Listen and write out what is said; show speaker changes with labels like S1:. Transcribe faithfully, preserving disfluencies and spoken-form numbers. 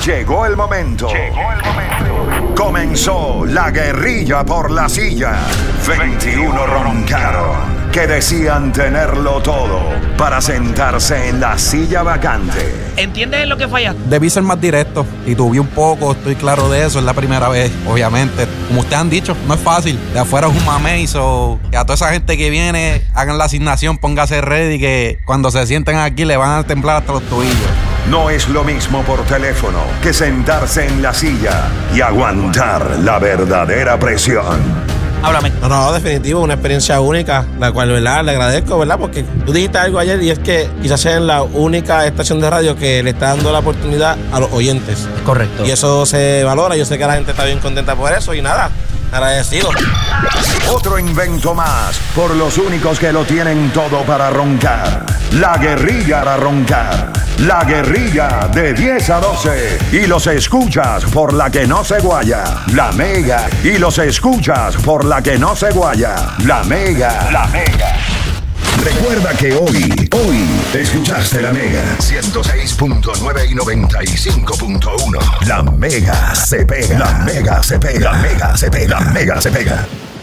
S1: Llegó el momento. Llegó el momento. Comenzó la guerrilla por la silla. veintiuno roncaron que decían tenerlo todo para sentarse en la silla vacante.
S2: ¿Entiendes en lo que fallaste?
S3: Debí ser más directo y tuve un poco, estoy claro de eso, es la primera vez, obviamente. Como ustedes han dicho, no es fácil. De afuera es un mamey, so que a toda esa gente que viene, hagan la asignación, póngase ready, que cuando se sienten aquí le van a temblar hasta los tobillos.
S1: No es lo mismo por teléfono que sentarse en la silla y aguantar la verdadera presión.
S2: Háblame.
S4: No, no, definitivo, una experiencia única, la cual, ¿verdad? Le agradezco, ¿verdad? Porque tú dijiste algo ayer y es que quizás sea la única estación de radio que le está dando la oportunidad a los oyentes.
S2: Correcto.
S4: Y eso se valora, yo sé que la gente está bien contenta por eso y nada, agradecido.
S1: Otro invento más por los únicos que lo tienen todo para roncar. La guerrilla para roncar. La guerrilla de diez a doce. Y los escuchas por la que no se guaya. La Mega. Y los escuchas por la que no se guaya. La Mega. La Mega. Recuerda que hoy, hoy escuchaste la Mega ciento seis punto nueve y noventa y cinco punto uno. La Mega se pega. La Mega se pega. La Mega se pega. La Mega se pega.